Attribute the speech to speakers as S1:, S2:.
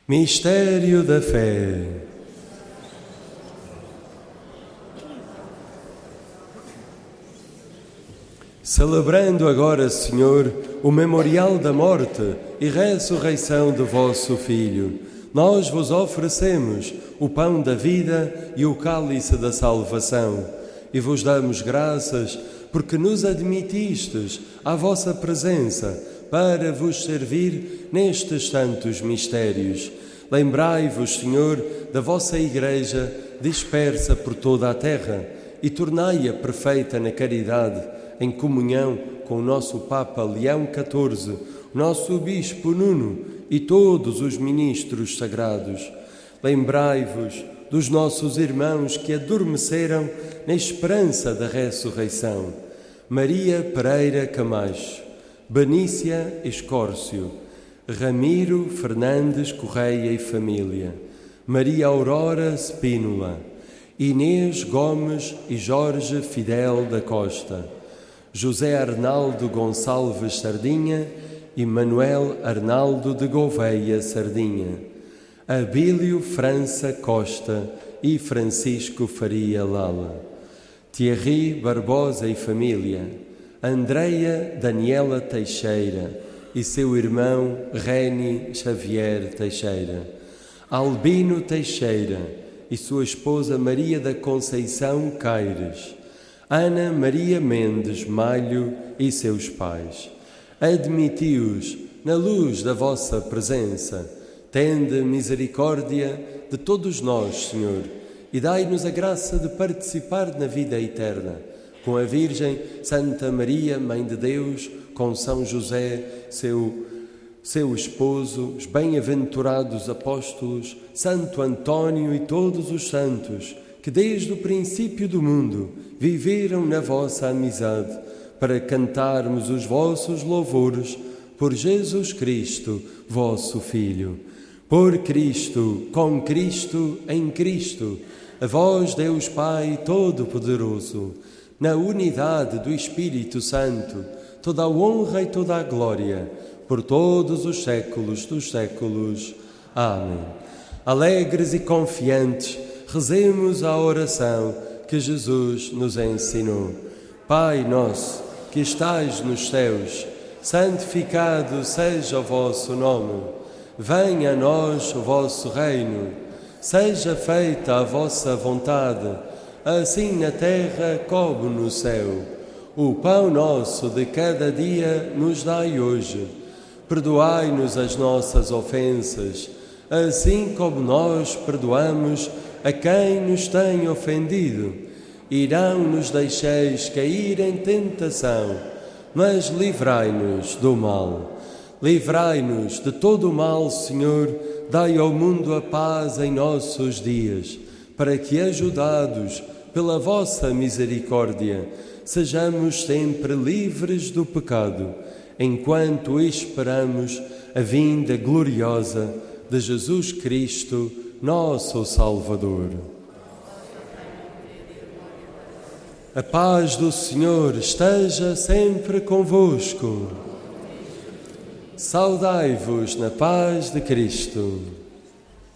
S1: Mistério da fé. Celebrando agora, Senhor, o memorial da morte e ressurreição de vosso Filho, nós vos oferecemos o pão da vida e o cálice da salvação e vos damos graças porque nos admitistes à vossa presença para vos servir nestes santos mistérios. Lembrai-vos, Senhor, da vossa Igreja dispersa por toda a terra e tornai-a perfeita na caridade, em comunhão com o nosso Papa Leão XIV, o nosso Bispo Nuno e todos os ministros sagrados. Lembrai-vos dos nossos irmãos que adormeceram na esperança da ressurreição. Maria Pereira Camacho, Benícia Escórcio, Ramiro Fernandes Correia e família, Maria Aurora Spínola, Inês Gomes e Jorge Fidel da Costa, José Arnaldo Gonçalves Sardinha e Manuel Arnaldo de Gouveia Sardinha, Abílio França Costa e Francisco Faria Lala, Thierry Barbosa e família, Andreia Daniela Teixeira e seu irmão Reni Xavier Teixeira, Albino Teixeira e sua esposa Maria da Conceição Caires, Ana Maria Mendes Malho e seus pais. Admiti-os na luz da vossa presença. Tende misericórdia de todos nós, Senhor, e dai-nos a graça de participar na vida eterna. Com a Virgem Santa Maria, Mãe de Deus, com São José, seu esposo, os bem-aventurados apóstolos, Santo António e todos os santos, que desde o princípio do mundo viveram na vossa amizade, para cantarmos os vossos louvores por Jesus Cristo, vosso Filho. Por Cristo, com Cristo, em Cristo, a vós, Deus Pai Todo-Poderoso, na unidade do Espírito Santo, toda a honra e toda a glória, por todos os séculos dos séculos. Amém. Alegres e confiantes, rezemos a oração que Jesus nos ensinou. Pai nosso, que estais nos céus, santificado seja o vosso nome. Venha a nós o vosso reino. Seja feita a vossa vontade, assim na terra como no céu. O pão nosso de cada dia nos dai hoje. Perdoai-nos as nossas ofensas, assim como nós perdoamos a quem nos tem ofendido. E não nos deixeis cair em tentação, mas livrai-nos do mal. Livrai-nos de todo o mal, Senhor, dai ao mundo a paz em nossos dias, para que, ajudados pela vossa misericórdia, sejamos sempre livres do pecado, enquanto esperamos a vinda gloriosa de Jesus Cristo, nosso Salvador. A paz do Senhor esteja sempre convosco. Saudai-vos na paz de Cristo.